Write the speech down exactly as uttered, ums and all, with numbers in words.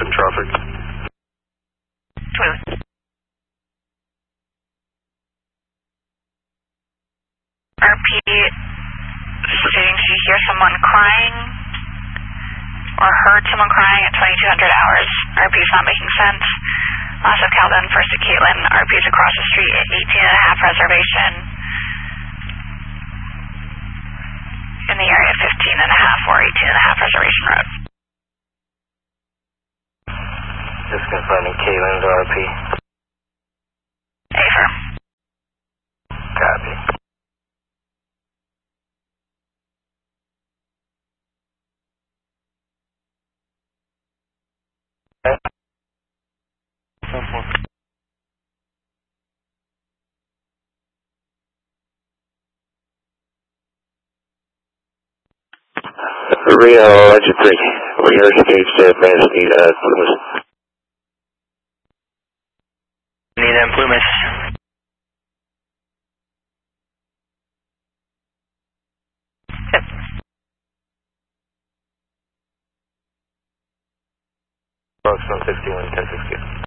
some traffic. Twin. R P stating she hears someone crying or heard someone crying at twenty-two hundred hours. R P is not making sense. Also, Calvin, first to Caitlin. R P is across the street at eighteen and a half reservation. In the area fifteen and a half or eighteen and a half reservation road. Just confirming Caitlin's R P. Affirm. Copy. Rio, Legend three. We are engaged at Manistee, uh, Plumas. Need them Plumas. Yep. Fox one sixty-one, ten sixty.